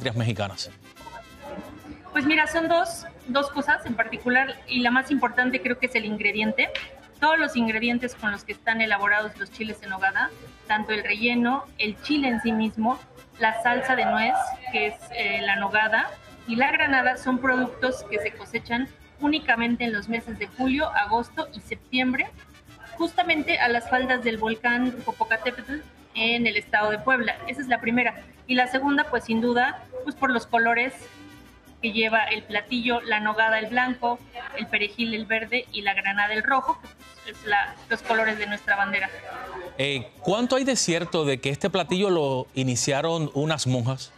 patrias mexicanas? Pues mira, son dos cosas en particular y la más importante creo que es el ingrediente. Todos los ingredientes con los que están elaborados los chiles en nogada, tanto el relleno, el chile en sí mismo, la salsa de nuez, que es la nogada, y la granada, son productos que se cosechan únicamente en los meses de julio, agosto y septiembre, justamente a las faldas del volcán Popocatépetl en el estado de Puebla. Esa es la primera. Y la segunda, pues sin duda, pues por los colores que lleva el platillo, la nogada el blanco, el perejil el verde y la granada el rojo, que es los colores de nuestra bandera. ¿Cuánto hay de cierto de que este platillo lo iniciaron unas monjas?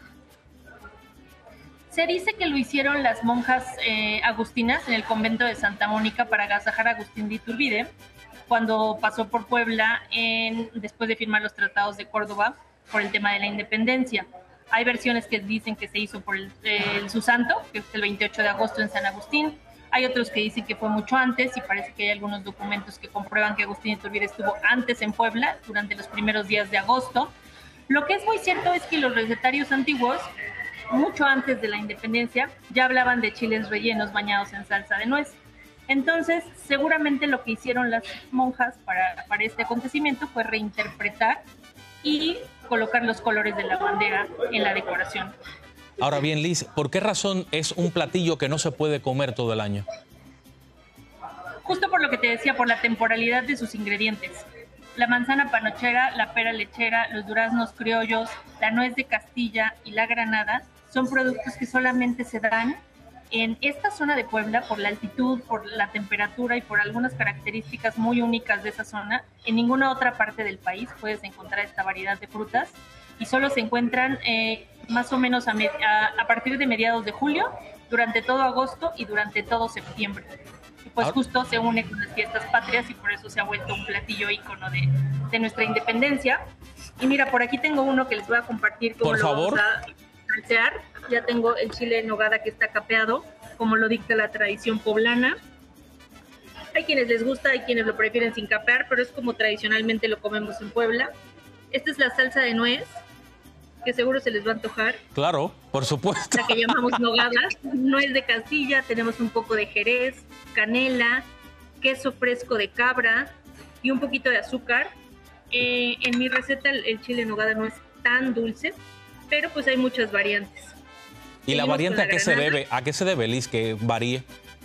Se dice que lo hicieron las monjas agustinas en el convento de Santa Mónica para agasajar a Agustín de Iturbide, cuando pasó por Puebla después de firmar los tratados de Córdoba por el tema de la independencia. Hay versiones que dicen que se hizo por su santo, que es el 28 de agosto en San Agustín. Hay otros que dicen que fue mucho antes y parece que hay algunos documentos que comprueban que Agustín de Iturbide estuvo antes en Puebla durante los primeros días de agosto. Lo que es muy cierto es que los recetarios antiguos, mucho antes de la independencia, ya hablaban de chiles rellenos bañados en salsa de nuez. Entonces, seguramente lo que hicieron las monjas para este acontecimiento fue reinterpretar y colocar los colores de la bandera en la decoración. Ahora bien, Liz, ¿por qué razón es un platillo que no se puede comer todo el año? Justo por lo que te decía, por la temporalidad de sus ingredientes. La manzana panochera, la pera lechera, los duraznos criollos, la nuez de Castilla y la granada son productos que solamente se dan en esta zona de Puebla por la altitud, por la temperatura y por algunas características muy únicas de esa zona. En ninguna otra parte del país puedes encontrar esta variedad de frutas y solo se encuentran más o menos a partir de mediados de julio, durante todo agosto y durante todo septiembre. Y pues justo se une con las fiestas patrias y por eso se ha vuelto un platillo ícono de nuestra independencia. Y mira, por aquí tengo uno que les voy a compartir cómo lo vamos a salsear. Ya tengo el chile en nogada que está capeado, como lo dicta la tradición poblana. Hay quienes les gusta, hay quienes lo prefieren sin capear, pero es como tradicionalmente lo comemos en Puebla. Esta es la salsa de nuez, que seguro se les va a antojar. Claro, por supuesto. La que llamamos nogada, nuez de Castilla, tenemos un poco de jerez, canela, queso fresco de cabra y un poquito de azúcar. En mi receta el chile en nogada no es tan dulce, pero pues hay muchas variantes. ¿Y la variante a qué se debe? ¿A qué se debe, Liz, que varíe?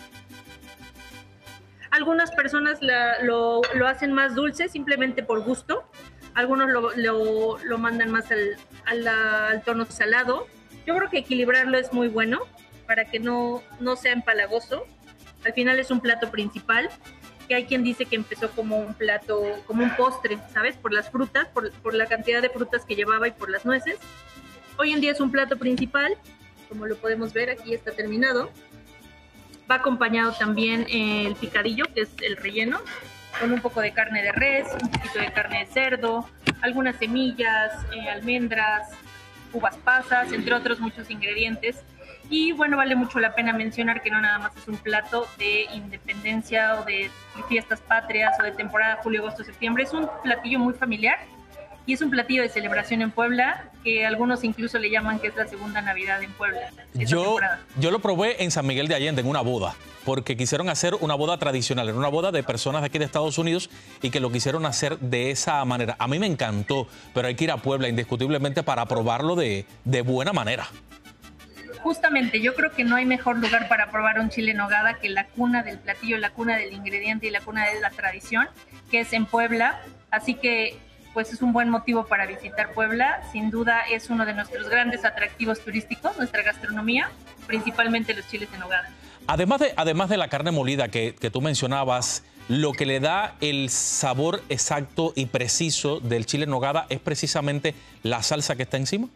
Algunas personas lo hacen más dulce simplemente por gusto. Algunos lo mandan más al tono salado. Yo creo que equilibrarlo es muy bueno para que no sea empalagoso. Al final es un plato principal, que hay quien dice que empezó como un plato, como un postre, ¿sabes? Por las frutas, por la cantidad de frutas que llevaba y por las nueces. Hoy en día es un plato principal, como lo podemos ver, aquí está terminado. Va acompañado también el picadillo, que es el relleno, con un poco de carne de res, un poquito de carne de cerdo, algunas semillas, almendras, uvas pasas, entre otros muchos ingredientes. Y bueno, vale mucho la pena mencionar que no nada más es un plato de independencia o de fiestas patrias o de temporada julio, agosto, septiembre. Es un platillo muy familiar y es un platillo de celebración en Puebla, que algunos incluso le llaman que es la segunda Navidad en Puebla. Yo lo probé en San Miguel de Allende, en una boda, porque quisieron hacer una boda tradicional, era una boda de personas de aquí de Estados Unidos y que lo quisieron hacer de esa manera. A mí me encantó, pero hay que ir a Puebla indiscutiblemente para probarlo de buena manera. Justamente, yo creo que no hay mejor lugar para probar un chile en nogada que la cuna del platillo, la cuna del ingrediente y la cuna de la tradición, que es en Puebla. Así que pues es un buen motivo para visitar Puebla. Sin duda es uno de nuestros grandes atractivos turísticos, nuestra gastronomía, principalmente los chiles en nogada. Además de la carne molida que tú mencionabas, lo que le da el sabor exacto y preciso del chile en nogada es precisamente la salsa que está encima.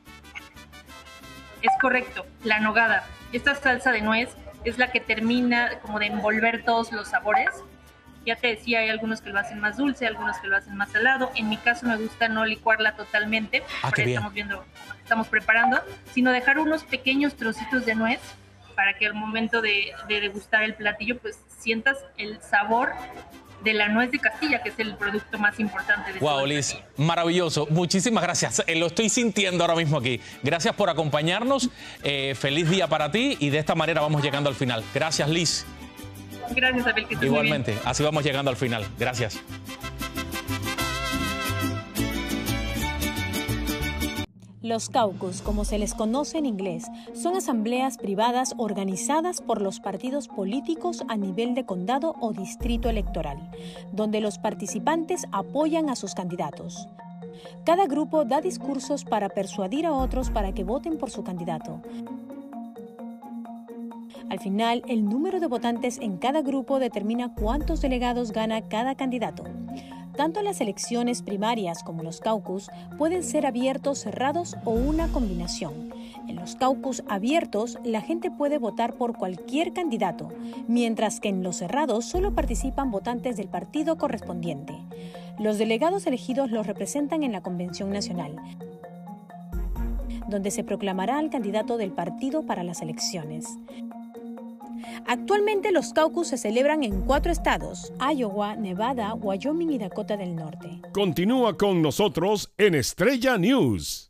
Es correcto, la nogada. Esta salsa de nuez es la que termina como de envolver todos los sabores. Ya te decía, hay algunos que lo hacen más dulce, algunos que lo hacen más salado. En mi caso me gusta no licuarla totalmente, por ahí estamos preparando, sino dejar unos pequeños trocitos de nuez para que al momento de degustar el platillo pues sientas el sabor de la nuez de Castilla, que es el producto más importante de Wow, Liz, maravilloso. Muchísimas gracias. Lo estoy sintiendo ahora mismo aquí. Gracias por acompañarnos. Feliz día para ti y de esta manera vamos llegando al final. Gracias, Liz. Gracias, Abel, que estés Igualmente, muy bien. así vamos llegando al final. Gracias. Los caucus, como se les conoce en inglés, son asambleas privadas organizadas por los partidos políticos a nivel de condado o distrito electoral, donde los participantes apoyan a sus candidatos. Cada grupo da discursos para persuadir a otros para que voten por su candidato. Al final, el número de votantes en cada grupo determina cuántos delegados gana cada candidato. Tanto las elecciones primarias como los caucus pueden ser abiertos, cerrados o una combinación. En los caucus abiertos, la gente puede votar por cualquier candidato, mientras que en los cerrados solo participan votantes del partido correspondiente. Los delegados elegidos los representan en la Convención Nacional, donde se proclamará al candidato del partido para las elecciones. Actualmente los caucus se celebran en 4 estados: Iowa, Nevada, Wyoming y Dakota del Norte. Continúa con nosotros en Estrella News.